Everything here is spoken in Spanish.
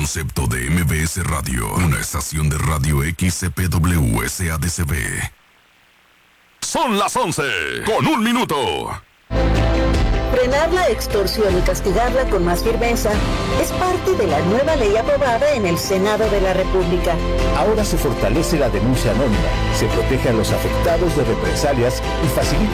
concepto de MBS Radio, una estación de radio XCPW SADCB. Son las 11, con 1 minuto. Frenar la extorsión y castigarla con más firmeza es parte de la nueva ley aprobada en el Senado de la República. Ahora se fortalece la denuncia anónima, se protege a los afectados de represalias y facilita